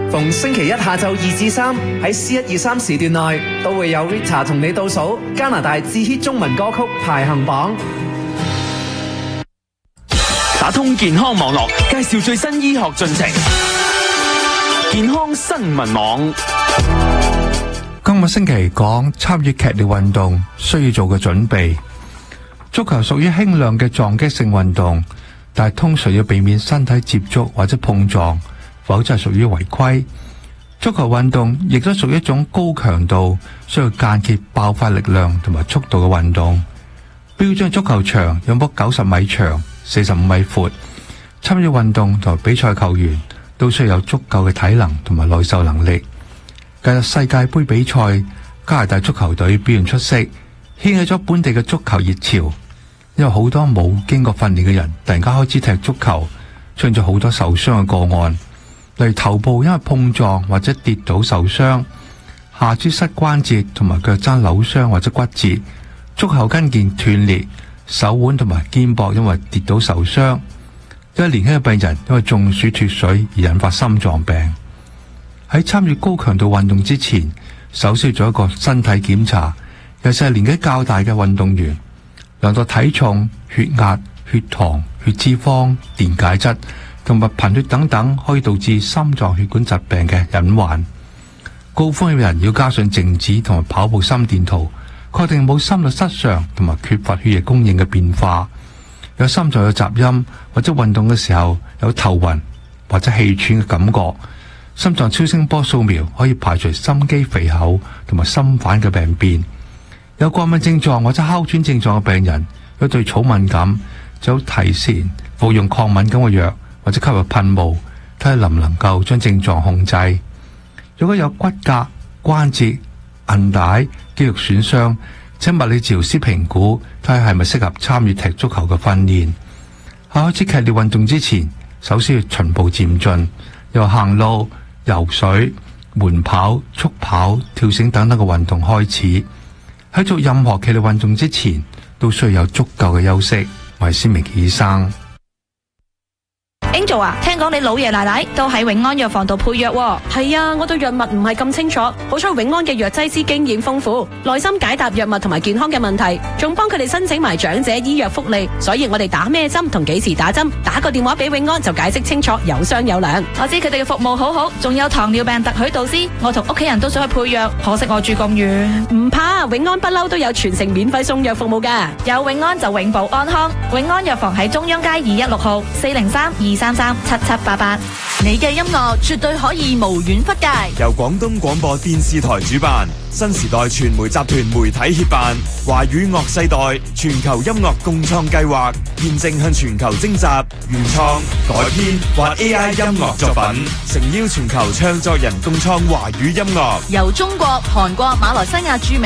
逢星期一下晝2至3喺 C123時段內，都會有 Rita 同你倒數加拿大至 hit 中文歌曲排行榜。 打通健康網絡，介紹最新醫學進程。健康新聞網。 今個星期講參與劇烈運動需要做嘅準備。足球屬於輕量嘅撞擊性運動，但係通常要避免身體接觸或者碰撞，否則係屬於違規。足球運動亦都屬於一種高強度、需要間歇爆發力量同埋速度嘅運動。標準足球場有幅90米長、45米闊。參與運動同埋比賽球員都需要有足夠嘅體能同埋耐受能力。近日世界杯比賽，加拿大足球隊表現出色，掀起咗本地嘅足球熱潮。因為好多冇經過訓練嘅人突然間開始踢足球，出現咗好多受傷嘅個案，例如頭部因為碰撞或者跌倒受傷，下肢膝關節同埋腳踭扭傷或者骨折，足後跟腱斷裂，手腕同埋肩膊因為跌倒受傷。一位年輕嘅病人因為中暑脫水而引發心臟病。喺參與高強度運動之前，首先要做一個身體檢查，尤其係年紀較大嘅運動員，量度體重、血壓、血糖、血脂肪、電解質同埋貧血等等，可以導致心臟血管疾病嘅隱患。高風險人要加上靜止同埋跑步心電圖，確定冇心律失常同埋缺乏血液供應嘅變化。有心臟有雜音或者運動嘅時候有頭暈或者氣喘嘅感覺，心臟超聲波掃描可以排除心肌肥厚同埋心瓣嘅病變。有過敏症狀或者哮喘症狀嘅病人，如果對草敏感，就提前服用抗敏感嘅藥或者吸入噴霧，睇下能唔能夠將症狀控制。如果有骨骼、關節、韌帶、肌肉損傷，請物理治療師評估，睇下係咪適合參與踢足球嘅訓練。喺開始劇烈運動之前，首先要循步漸進，由行路、游水、緩跑、速跑、跳繩等等嘅運動開始。喺做任何劇烈運動之前，都需要有足夠嘅休息。我係施明傑醫生。 Angel 啊，聽講你老爺奶奶都喺永安藥房度配藥喎。 係啊，我對藥物唔係咁清楚，好彩永安嘅藥劑師經驗豐富，耐心解答藥物同埋健康嘅問題，仲幫佢哋申請埋長者醫藥福利，所以我哋打咩針同幾時打針，打個電話俾永安就解釋清楚，有商有量。 我知佢哋嘅服務好好，仲有糖尿病特許導師，我同屋企人都想去配藥，可惜我住咁遠。 唔怕，永安不嬲都有全城免費送藥服務㗎。 有永安就永保安康，永安藥房喺中央街216號403-233-7788。 你嘅音樂絕對可以無遠弗屆。 由廣東廣播電視台主辦，新時代傳媒集團媒體協辦，華語樂世代全球音樂共創計劃，現正向全球徵集原創、改編或 AI 音樂作品，誠邀全球唱作人共創華語音樂。 由中國、韓國、馬來西亞著名